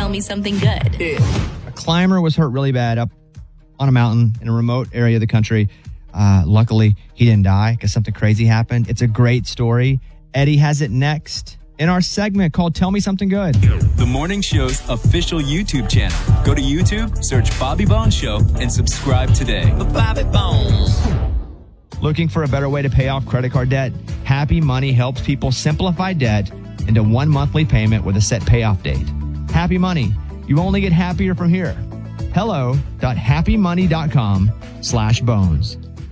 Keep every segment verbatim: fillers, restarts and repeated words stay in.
tell me something good. A climber was hurt really bad up on a mountain in a remote area of the country. Uh, luckily, he didn't die because something crazy happened. It's a great story. Eddie has it next in our segment called Tell Me Something Good. The morning show's official YouTube channel. Go to YouTube, search Bobby Bones Show, and subscribe today. Bobby Bones. Looking for a better way to pay off credit card debt? Happy Money helps people simplify debt into one monthly payment with a set payoff date. Happy Money. You only get happier from here. hello.happymoney.com slash bones.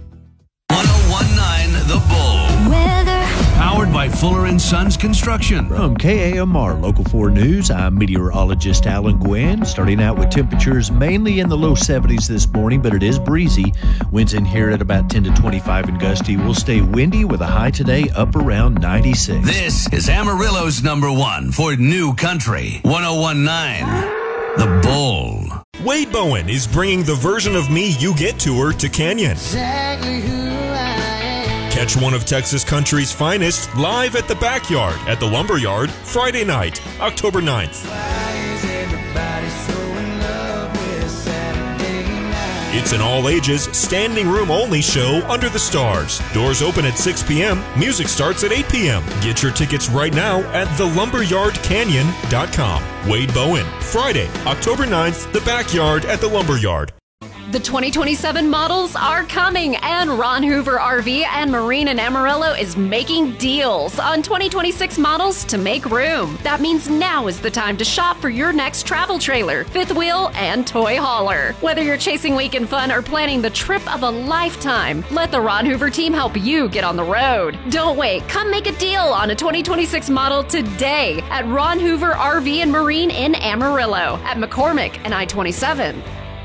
ten nineteen The Bull. Weather. Powered by Fuller and Sons Construction. From K A M R Local four News, I'm meteorologist Alan Gwynn. Starting out with temperatures mainly in the low seventies this morning, but it is breezy. Winds in here at about ten to twenty-five and gusty. Will stay windy with a high today up around ninety-six. This is Amarillo's number one for New Country. ten nineteen The Bull. Wade Bowen is bringing the version of me you get tour to Canyon. Exactly who I am. Catch one of Texas country's finest live at the Backyard at the Lumberyard Friday night, October ninth. Why is everybody so in love with Saturday night? It's an all-ages, standing room only show under the stars. Doors open at six p.m. Music starts at eight p.m. Get your tickets right now at the lumberyard canyon dot com. Wade Bowen, Friday, October ninth, the Backyard at the Lumberyard. The twenty twenty-seven models are coming, and Ron Hoover R V and Marine in Amarillo is making deals on twenty twenty-six models to make room. That means now is the time to shop for your next travel trailer, fifth wheel, and toy hauler. Whether you're chasing weekend fun or planning the trip of a lifetime, let the Ron Hoover team help you get on the road. Don't wait. Come make a deal on a twenty twenty-six model today at Ron Hoover R V and Marine in Amarillo at McCormick and I twenty-seven.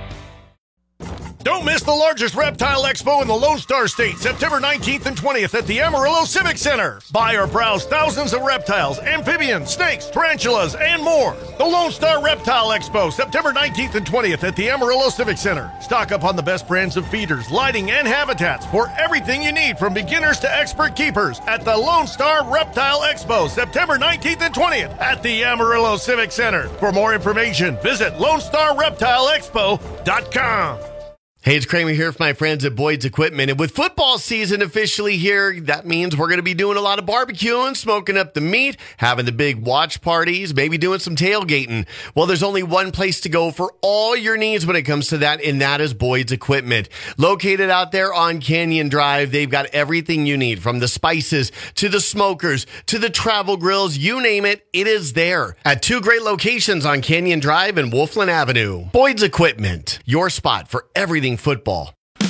Don't miss the largest reptile expo in the Lone Star State, September nineteenth and twentieth at the Amarillo Civic Center. Buy or browse thousands of reptiles, amphibians, snakes, tarantulas, and more. The Lone Star Reptile Expo, September nineteenth and twentieth at the Amarillo Civic Center. Stock up on the best brands of feeders, lighting, and habitats for everything you need from beginners to expert keepers at the Lone Star Reptile Expo, September nineteenth and twentieth at the Amarillo Civic Center. For more information, visit lone star reptile expo dot com. Hey, it's Kramer here for my friends at Boyd's Equipment. And with football season officially here, that means we're going to be doing a lot of barbecuing, smoking up the meat, having the big watch parties, maybe doing some tailgating. Well, there's only one place to go for all your needs when it comes to that, and that is Boyd's Equipment. Located out there on Canyon Drive, they've got everything you need, from the spices to the smokers to the travel grills, you name it, it is there. At two great locations on Canyon Drive and Wolfland Avenue. Boyd's Equipment, your spot for everything football.